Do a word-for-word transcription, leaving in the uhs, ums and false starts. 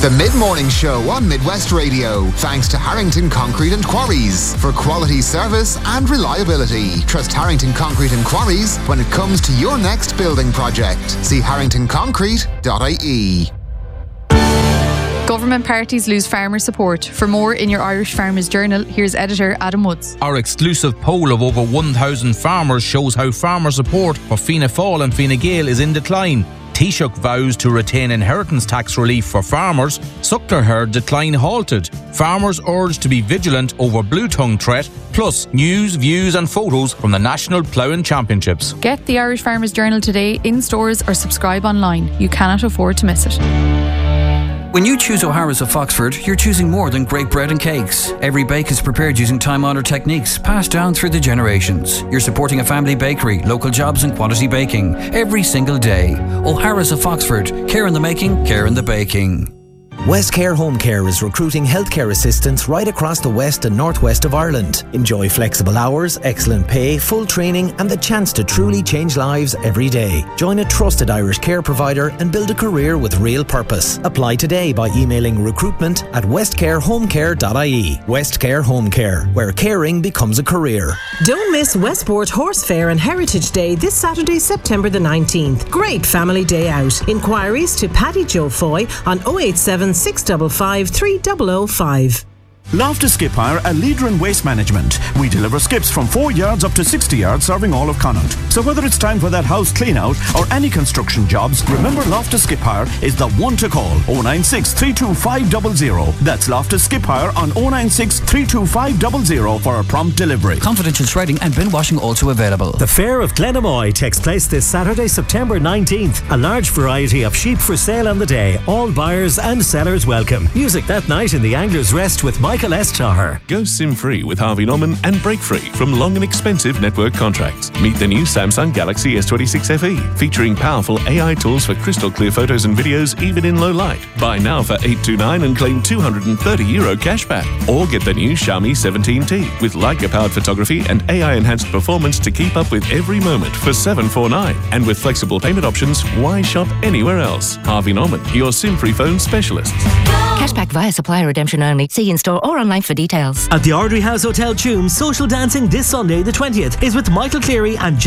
The Mid-Morning Show on Midwest Radio, thanks to Harrington Concrete and Quarries. For quality service and reliability, trust Harrington Concrete and Quarries when it comes to your next building project. See harrington concrete dot I E. Government parties lose farmer support. For more in your Irish Farmers Journal, here's editor Adam Woods. Our exclusive poll of over one thousand farmers shows how farmer support for Fianna Fáil and Fine Gael is in decline. Taoiseach vows to retain inheritance tax relief for farmers. Suckler herd decline halted. Farmers urged to be vigilant over blue tongue threat. Plus, news, views and photos from the National Ploughing Championships. Get the Irish Farmers Journal today in stores or subscribe online. You cannot afford to miss it. When you choose O'Hara's of Foxford, you're choosing more than great bread and cakes. Every bake is prepared using time-honoured techniques passed down through the generations. You're supporting a family bakery, local jobs and quality baking every single day. O'Hara's of Foxford. Care in the making, care in the baking. Westcare Home Care is recruiting healthcare assistants right across the west and northwest of Ireland. Enjoy flexible hours, excellent pay, full training and the chance to truly change lives every day. Join a trusted Irish care provider and build a career with real purpose. Apply today by emailing recruitment at westcare home care dot I E. Westcare Home Care, where caring becomes a career. Don't miss Westport Horse Fair and Heritage Day this Saturday, September the nineteenth. Great family day out. Inquiries to Paddy Joe Foy on oh eight seven six five five three zero zero five. Loftus Skip Hire, a leader in waste management. We deliver skips from four yards up to sixty yards, serving all of Connaught. So whether it's time for that house clean out or any construction jobs, remember Loftus Skip Hire is the one to call. oh nine six, three two five zero zero. That's Loftus Skip Hire on oh nine six, three two five zero zero for a prompt delivery. Confidential shredding and bin washing also available. The Fair of Glenamoy takes place this Saturday, September nineteenth. A large variety of sheep for sale on the day. All buyers and sellers welcome. Music that night in the Angler's Rest with Michael S. Taher. Go SIM-free with Harvey Norman and break free from long and expensive network contracts. Meet the new Samsung Galaxy S twenty-six F E, featuring powerful A I tools for crystal clear photos and videos even in low light. Buy now for eight hundred twenty-nine and claim two hundred thirty euro cashback. Or get the new Xiaomi seventeen T with Leica-powered photography and A I-enhanced performance to keep up with every moment for seven hundred forty-nine. And with flexible payment options, why shop anywhere else? Harvey Norman, your SIM-free phone specialist. Cashback via supplier redemption only. See in-store or online for details. At the Ardrey House Hotel Tuam, social dancing this Sunday the twentieth is with Michael Cleary and